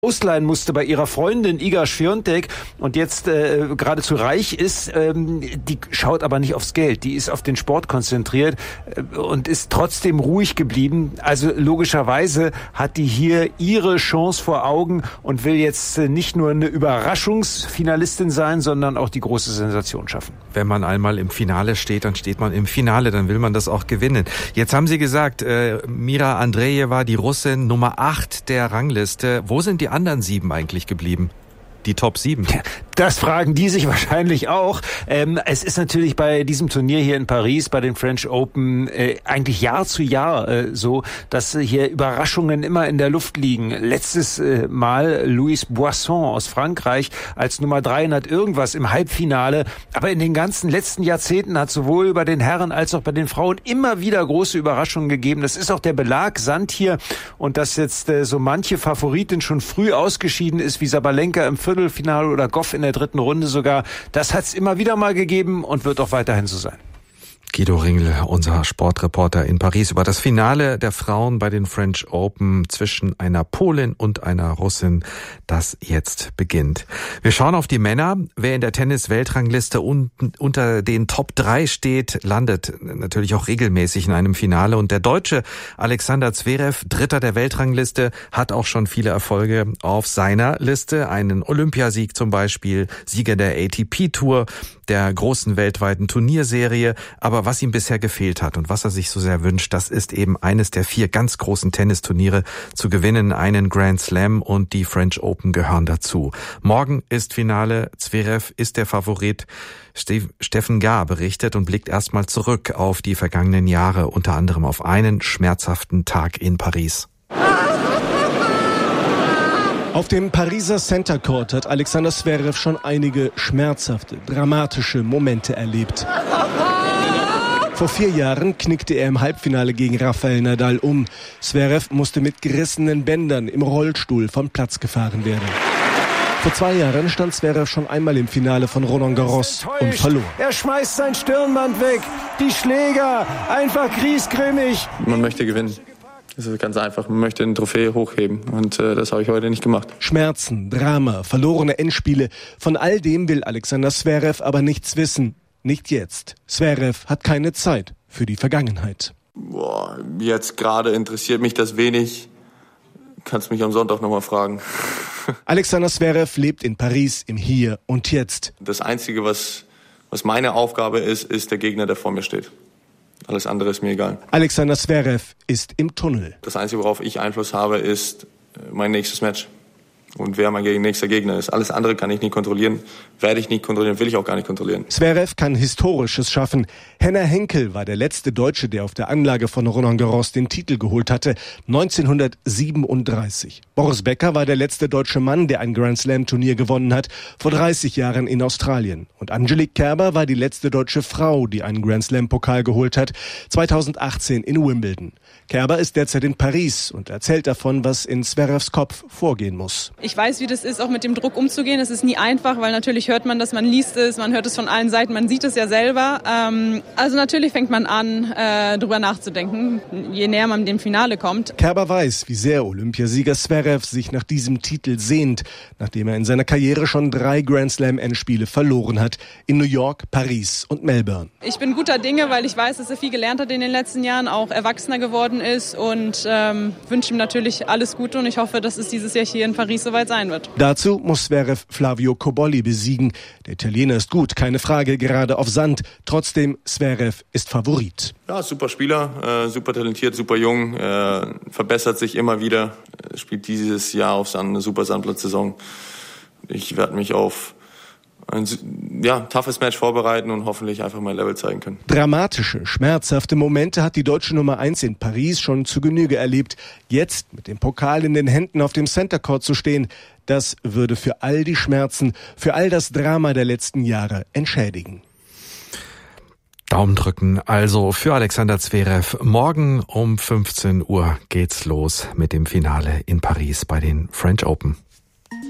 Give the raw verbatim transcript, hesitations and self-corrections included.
ausleihen musste bei ihrer Freundin Iga Swiatek und jetzt äh, geradezu reich ist, ähm, die schaut aber nicht aufs Geld, die ist auf den Sport konzentriert äh, und ist trotzdem ruhig geblieben. Also logischerweise hat die hier ihre Chance vor Augen und will jetzt äh, nicht nur eine Überraschungsfinalistin sein, sondern auch die große Sensation schaffen. Wenn man einmal im Finale steht, dann steht man im Finale, dann will man das auch gewinnen. Jetzt haben Sie gesagt, äh, Mira Andreeva, die Russin, Nummer acht der Rangliste. Wo sind die anderen sieben eigentlich geblieben? Die Top sieben. Das fragen die sich wahrscheinlich auch. Ähm, es ist natürlich bei diesem Turnier hier in Paris, bei den French Open, äh, eigentlich Jahr zu Jahr äh, so, dass äh, hier Überraschungen immer in der Luft liegen. Letztes äh, Mal Louis Boisson aus Frankreich als Nummer dreihundert irgendwas im Halbfinale. Aber in den ganzen letzten Jahrzehnten hat sowohl bei den Herren als auch bei den Frauen immer wieder große Überraschungen gegeben. Das ist auch der Belag Sand hier. Und dass jetzt äh, so manche Favoritin schon früh ausgeschieden ist, wie Sabalenka im Viertelfinale oder Goff in der dritten Runde sogar. Das hat es immer wieder mal gegeben und wird auch weiterhin so sein. Guido Ringel, unser Sportreporter in Paris, über das Finale der Frauen bei den French Open zwischen einer Polin und einer Russin, das jetzt beginnt. Wir schauen auf die Männer. Wer in der Tennis-Weltrangliste un- unter den Top drei steht, landet natürlich auch regelmäßig in einem Finale. Und der Deutsche Alexander Zverev, Dritter der Weltrangliste, hat auch schon viele Erfolge auf seiner Liste. Einen Olympiasieg zum Beispiel, Sieger der A T P-Tour, der großen weltweiten Turnierserie. Aber was ihm bisher gefehlt hat und was er sich so sehr wünscht, das ist eben eines der vier ganz großen Tennisturniere zu gewinnen. Einen Grand Slam und die French Open gehören dazu. Morgen ist Finale. Zverev ist der Favorit. Steffen Gahr berichtet und blickt erstmal zurück auf die vergangenen Jahre, unter anderem auf einen schmerzhaften Tag in Paris. Auf dem Pariser Center Court hat Alexander Zverev schon einige schmerzhafte, dramatische Momente erlebt. Vor vier Jahren knickte er im Halbfinale gegen Rafael Nadal um. Zverev musste mit gerissenen Bändern im Rollstuhl vom Platz gefahren werden. Vor zwei Jahren stand Zverev schon einmal im Finale von Roland Garros und verlor. Er schmeißt sein Stirnband weg. Die Schläger, einfach griesgrämig. Man möchte gewinnen. Das ist ganz einfach. Man möchte eine Trophäe hochheben und äh, das habe ich heute nicht gemacht. Schmerzen, Drama, verlorene Endspiele. Von all dem will Alexander Zverev aber nichts wissen. Nicht jetzt. Zverev hat keine Zeit für die Vergangenheit. Boah, jetzt gerade interessiert mich das wenig. Kannst mich am Sonntag nochmal fragen. Alexander Zverev lebt in Paris im Hier und Jetzt. Das Einzige, was, was meine Aufgabe ist, ist der Gegner, der vor mir steht. Alles andere ist mir egal. Alexander Zverev ist im Tunnel. Das Einzige, worauf ich Einfluss habe, ist mein nächstes Match. Und wer mein nächster Gegner ist. Alles andere kann ich nicht kontrollieren, werde ich nicht kontrollieren, will ich auch gar nicht kontrollieren. Zverev kann Historisches schaffen. Henner Henkel war der letzte Deutsche, der auf der Anlage von Roland Garros den Titel geholt hatte, neunzehnhundertsiebenunddreißig. Boris Becker war der letzte deutsche Mann, der ein Grand Slam Turnier gewonnen hat, vor dreißig Jahren in Australien. Und Angelique Kerber war die letzte deutsche Frau, die einen Grand Slam Pokal geholt hat, zweitausendachtzehn in Wimbledon. Kerber ist derzeit in Paris und erzählt davon, was in Zverevs Kopf vorgehen muss. Ich weiß, wie das ist, auch mit dem Druck umzugehen. Es ist nie einfach, weil natürlich hört man das, man liest es, man hört es von allen Seiten, man sieht es ja selber. Ähm, also natürlich fängt man an, äh, drüber nachzudenken, je näher man dem Finale kommt. Kerber weiß, wie sehr Olympiasieger Zverev sich nach diesem Titel sehnt, nachdem er in seiner Karriere schon drei Grand Slam Endspiele verloren hat, in New York, Paris und Melbourne. Ich bin guter Dinge, weil ich weiß, dass er viel gelernt hat in den letzten Jahren, auch erwachsener geworden ist und ähm, wünsche ihm natürlich alles Gute und ich hoffe, dass es dieses Jahr hier in Paris soweit sein wird. Dazu muss Zverev Flavio Cobolli besiegen. Der Italiener ist gut, keine Frage, gerade auf Sand. Trotzdem, Zverev ist Favorit. Ja, super Spieler, äh, super talentiert, super jung, äh, verbessert sich immer wieder. Äh, spielt dieses Jahr auf Sand eine super Sandplatzsaison. Ich werde mich auf ein ja, toughes Match vorbereiten und hoffentlich einfach mein Level zeigen können. Dramatische, schmerzhafte Momente hat die deutsche Nummer eins in Paris schon zu Genüge erlebt. Jetzt mit dem Pokal in den Händen auf dem Center Court zu stehen, das würde für all die Schmerzen, für all das Drama der letzten Jahre entschädigen. Daumen drücken also für Alexander Zverev. Morgen um fünfzehn Uhr geht's los mit dem Finale in Paris bei den French Open.